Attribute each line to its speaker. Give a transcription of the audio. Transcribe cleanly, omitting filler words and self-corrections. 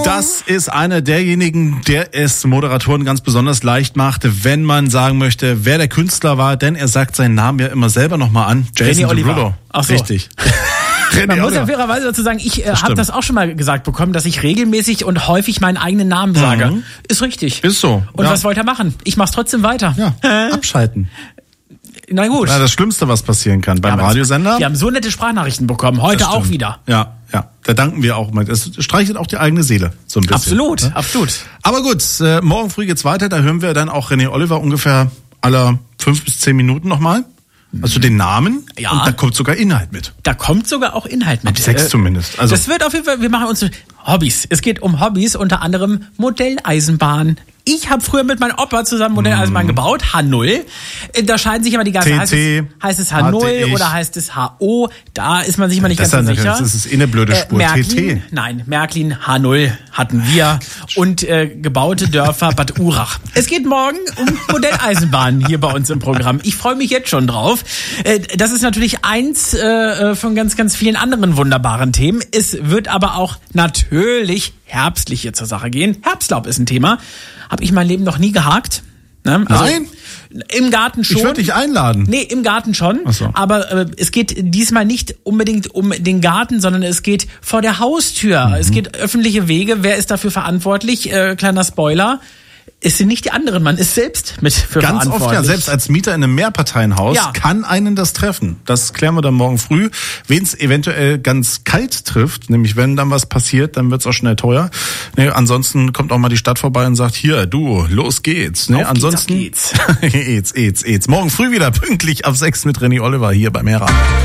Speaker 1: Das ist einer derjenigen, der es Moderatoren ganz besonders leicht macht, wenn man sagen möchte, wer der Künstler war, denn er sagt seinen Namen ja immer selber nochmal an. Jason Derulo.
Speaker 2: Ach so.
Speaker 1: Richtig.
Speaker 2: Man muss ja fairerweise dazu sagen, ich habe das auch schon mal gesagt bekommen, dass ich regelmäßig und häufig meinen eigenen Namen sage. Ist richtig.
Speaker 1: Ist so.
Speaker 2: Und was wollt ihr machen? Ich mach's trotzdem weiter.
Speaker 1: Ja, abschalten.
Speaker 2: Na gut.
Speaker 1: Ja, das Schlimmste, was passieren kann beim Radiosender.
Speaker 2: Wir haben so nette Sprachnachrichten bekommen, heute auch wieder.
Speaker 1: Ja, da danken wir auch mal. Es streichelt auch die eigene Seele so ein bisschen.
Speaker 2: Absolut,
Speaker 1: ne?
Speaker 2: absolut.
Speaker 1: Aber gut, morgen früh geht's weiter, da hören wir dann auch René Oliver ungefähr alle 5 bis 10 Minuten nochmal. Also den Namen,
Speaker 2: ja.
Speaker 1: Und da kommt sogar Inhalt mit.
Speaker 2: Da kommt sogar auch Inhalt mit.
Speaker 1: Ab 6 zumindest. Also
Speaker 2: das wird auf jeden Fall, wir machen uns Hobbys. Es geht um Hobbys, unter anderem Modelleisenbahn. Ich habe früher mit meinem Opa zusammen Modelleisenbahn gebaut, H0. Da scheiden sich immer die ganzen, heißt es H0 oder heißt es HO? Da ist man sich immer nicht ganz so sicher.
Speaker 1: Das ist eine blöde Spur.
Speaker 2: Märklin, nein, Märklin H0 hatten wir und gebaute Dörfer Bad Urach. Es geht morgen um Modelleisenbahn hier bei uns im Programm. Ich freue mich jetzt schon drauf. Das ist natürlich eins von ganz, ganz vielen anderen wunderbaren Themen. Es wird aber auch natürlich herbstlich hier zur Sache gehen. Herbstlaub ist ein Thema. Habe ich mein Leben noch nie gehakt. Ne? Also
Speaker 1: nein?
Speaker 2: Im Garten schon.
Speaker 1: Ich würde dich einladen.
Speaker 2: Nee, im Garten schon.
Speaker 1: Ach so.
Speaker 2: Aber es geht diesmal nicht unbedingt um den Garten, sondern es geht vor der Haustür. Es geht öffentliche Wege. Wer ist dafür verantwortlich? Kleiner Spoiler. Es sind nicht die anderen, man ist selbst mit für
Speaker 1: ganz
Speaker 2: verantwortlich.
Speaker 1: Ganz oft, ja, selbst als Mieter in einem Mehrparteienhaus kann einen das treffen. Das klären wir dann morgen früh. Wen es eventuell ganz kalt trifft, nämlich wenn dann was passiert, dann wird's auch schnell teuer. Nee, ansonsten kommt auch mal die Stadt vorbei und sagt, hier, du, los geht's. Nee, ansonsten
Speaker 2: geht's.
Speaker 1: Morgen früh wieder pünktlich ab 6 mit René Oliver hier beim Mera.